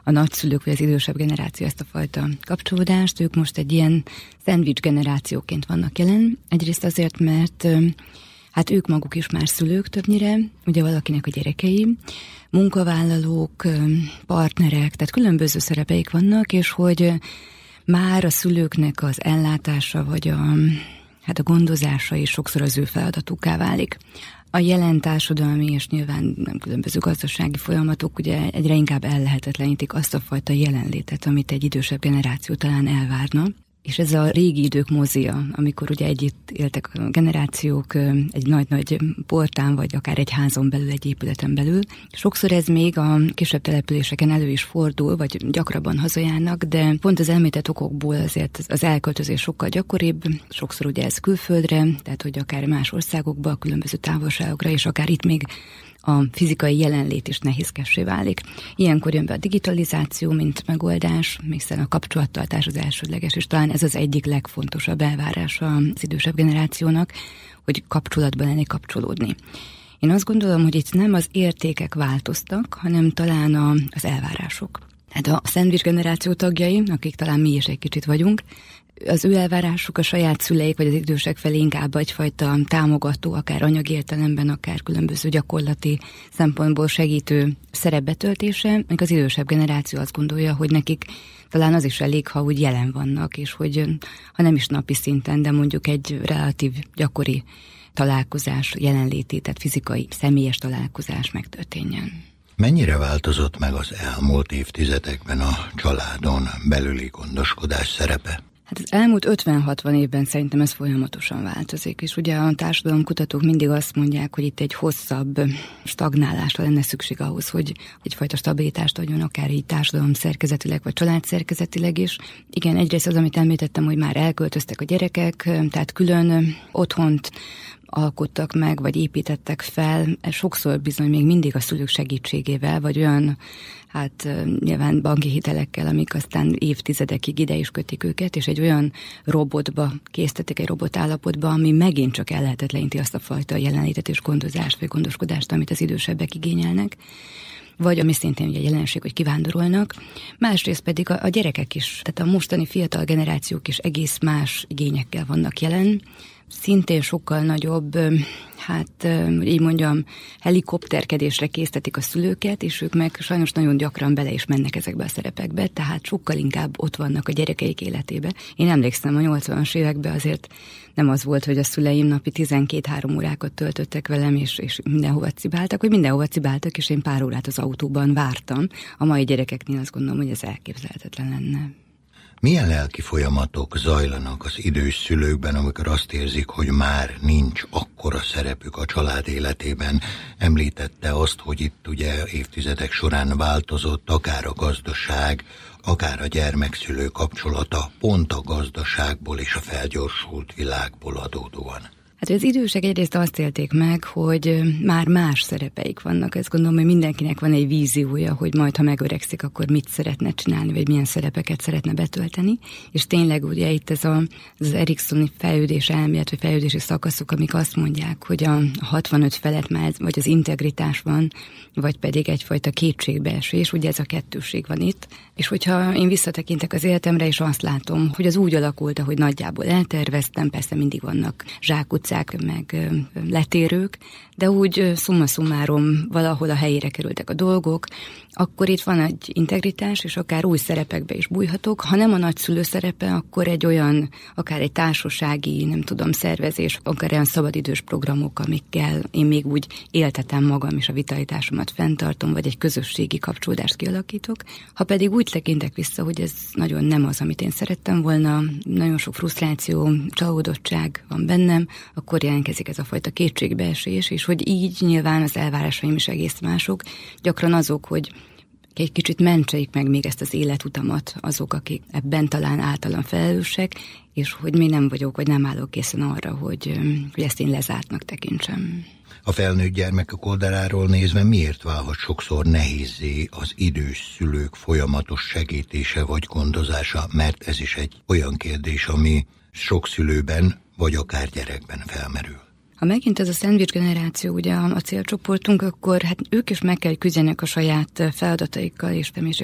a nagyszülők vagy az idősebb generáció ezt a fajta kapcsolódást. Ők most egy ilyen szendvics generációként vannak jelen. Egyrészt azért, mert hát ők maguk is már szülők többnyire, ugye valakinek a gyerekei, munkavállalók, partnerek, tehát különböző szerepeik vannak, és hogy már a szülőknek az ellátása, vagy a gondozása is sokszor az ő feladatukká válik. A jelen társadalmi és nyilván nem különböző gazdasági folyamatok ugye egyre inkább ellehetetlenítik azt a fajta jelenlétet, amit egy idősebb generáció talán elvárna. És ez a régi idők mozia, amikor ugye együtt éltek a generációk egy nagy-nagy portán, vagy akár egy házon belül, egy épületen belül. Sokszor ez még a kisebb településeken elő is fordul, vagy gyakrabban hazajárnak, de pont az említett okokból azért az elköltözés sokkal gyakoribb. Sokszor ugye ez külföldre, tehát hogy akár más országokba, különböző távolságokra, és akár itt még a fizikai jelenlét is nehézkessé válik. Ilyenkor jön be a digitalizáció, mint megoldás, hiszen a kapcsolattartás az elsődleges, és talán ez az egyik legfontosabb elvárása az idősebb generációnak, hogy kapcsolatban lenni, kapcsolódni. Én azt gondolom, hogy itt nem az értékek változtak, hanem talán az elvárások. Hát a szendvics generáció tagjai, akik talán mi is egy kicsit vagyunk, az ő elvárásuk a saját szüleik vagy az idősek felé inkább egyfajta támogató, akár anyagi értelemben, akár különböző gyakorlati szempontból segítő szerepbetöltése, még az idősebb generáció azt gondolja, hogy nekik talán az is elég, ha úgy jelen vannak, és hogy ha nem is napi szinten, de mondjuk egy relatív gyakori találkozás jelenléti, tehát fizikai, személyes találkozás megtörténjen. Mennyire változott meg az elmúlt évtizedekben a családon belüli gondoskodás szerepe? Hát az elmúlt 50-60 évben szerintem ez folyamatosan változik, és ugye a társadalomkutatók mindig azt mondják, hogy itt egy hosszabb stagnálásra lenne szükség ahhoz, hogy egyfajta stabilitást adjon, akár így társadalom szerkezetileg, vagy család szerkezetileg is. Igen, egyrészt az, amit említettem, hogy már elköltöztek a gyerekek, tehát külön otthont alkottak meg, vagy építettek fel, sokszor bizony még mindig a szülők segítségével, vagy olyan, nyilván banki hitelekkel, amik aztán évtizedekig ide is kötik őket, és egy olyan robotba készítettek, egy robot állapotba, ami megint csak ellehetetleníti azt a fajta jelenlétet és gondozást, vagy gondoskodást, amit az idősebbek igényelnek. Vagy ami szintén ugye jelenség, hogy kivándorolnak. Másrészt pedig a gyerekek is, tehát a mostani fiatal generációk is egész más igényekkel vannak jelen, szintén sokkal nagyobb, így mondjam, helikopterkedésre késztetik a szülőket, és ők meg sajnos nagyon gyakran bele is mennek ezekbe a szerepekbe, tehát sokkal inkább ott vannak a gyerekeik életébe. Én emlékszem, a 80-as években azért nem az volt, hogy a szüleim napi 12-3 órákat töltöttek velem, és mindenhova cibáltak, hogy mindenhova cibáltak, és én pár órát az autóban vártam. A mai gyerekeknél azt gondolom, hogy ez elképzelhetetlen lenne. Milyen lelki folyamatok zajlanak az idős szülőkben, amikor azt érzik, hogy már nincs akkora szerepük a család életében? Említette azt, hogy itt ugye évtizedek során változott akár a gazdaság, akár a gyermekszülő kapcsolata, pont a gazdaságból és a felgyorsult világból adódóan. Hát az idősek egyrészt azt élték meg, hogy már más szerepeik vannak. Ezt gondolom, hogy mindenkinek van egy víziója, hogy majd, ha megöregszik, akkor mit szeretne csinálni, vagy milyen szerepeket szeretne betölteni. És tényleg ugye itt ez az Eriksoni fejlődés elmélet, vagy fejlődési szakaszok, amik azt mondják, hogy a 65 felett már vagy az integritás van, vagy pedig egyfajta kétségbeesés, ugye ez a kettőség van itt. És hogyha én visszatekintek az életemre, és azt látom, hogy az úgy alakult, ahogy nagyjából elterveztem, persze mindig vannak zsákutcák, meg letérők, de úgy szumma summarum valahol a helyére kerültek a dolgok, akkor itt van egy integritás, és akár új szerepekbe is bújhatok. Ha nem a nagyszülő szerepe, akkor egy olyan, akár egy társasági, szervezés, akár olyan szabadidős programok, amikkel én még úgy éltetem magam, és a vitalitásomat fenntartom, vagy egy közösségi kapcsolódást kialakítok. Ha pedig úgy tekintek vissza, hogy ez nagyon nem az, amit én szerettem volna, nagyon sok frusztráció, csalódottság van bennem, akkor jelentkezik ez a fajta kétségbeesés, és hogy így nyilván az elvárásaim is egész mások. Gyakran azok, hogy egy kicsit mentsék meg még ezt az életutamat azok, akik ebben talán általam felelősek, és hogy még nem vagyok, vagy nem állok készen arra, hogy ezt én lezártnak tekintsem. A felnőtt gyermekek oldaláról nézve miért válhat sokszor nehézzé az idős szülők folyamatos segítése vagy gondozása, mert ez is egy olyan kérdés, ami sok szülőben vagy akár gyerekben felmerül. Ha megint ez a szendvics generáció ugye a célcsoportunk, akkor hát ők is meg kell küzdjenek a saját feladataikkal és